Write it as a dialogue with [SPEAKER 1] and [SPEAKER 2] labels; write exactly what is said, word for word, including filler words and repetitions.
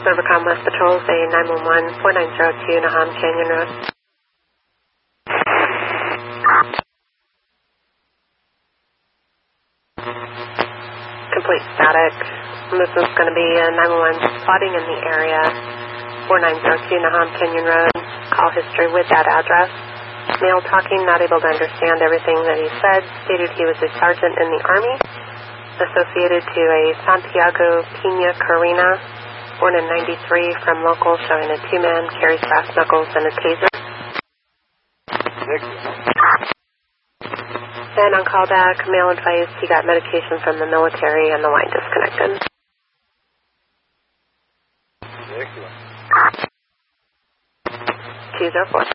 [SPEAKER 1] Rivercom West Patrol, say nine one one, four nine zero two Nahum Canyon Road. Complete static. This is going to be a nine one one spotting in the area, four nine zero two Nahum Canyon Road. Call history with that address. Male talking, not able to understand everything that he said. Stated he was a sergeant in the Army. Associated to a Santiago Pina Carina, born in ninety-three, from local, showing a two-man, carries brass knuckles and a taser. And on callback, male advice, he got medication from the military and the line disconnected. two zero four.